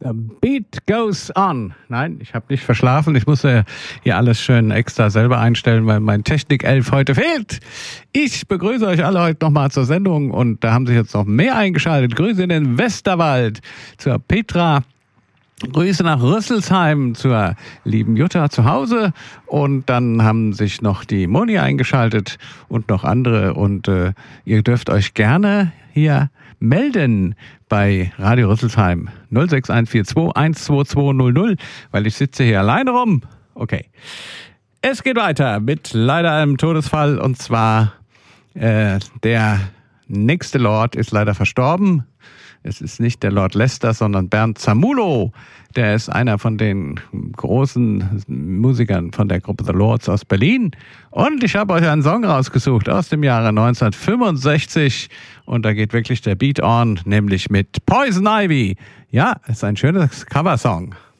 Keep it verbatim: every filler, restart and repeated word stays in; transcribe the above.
The beat goes on. Nein, ich habe nicht verschlafen. Ich musste hier alles schön extra selber einstellen, weil mein Technik-Elf heute fehlt. Ich begrüße euch alle heute nochmal zur Sendung und da haben sich jetzt noch mehr eingeschaltet. Grüße in den Westerwald zur Petra. Grüße nach Rüsselsheim zur lieben Jutta zu Hause und dann haben sich noch die Moni eingeschaltet und noch andere und äh, ihr dürft euch gerne hier melden bei Radio Rüsselsheim null sechs eins vier zwei eins zwei zwei null null, weil ich sitze hier alleine rum. Okay. Es geht weiter mit leider einem Todesfall und zwar äh, der nächste Lord ist leider verstorben. Es ist nicht der Lord Lester, sondern Bernd Zamulo. Der ist einer von den großen Musikern von der Gruppe The Lords aus Berlin. Und ich habe euch einen Song rausgesucht aus dem Jahre neunzehnhundertfünfundsechzig. Und da geht wirklich der Beat on, nämlich mit Poison Ivy. Ja, ist ein schönes Coversong.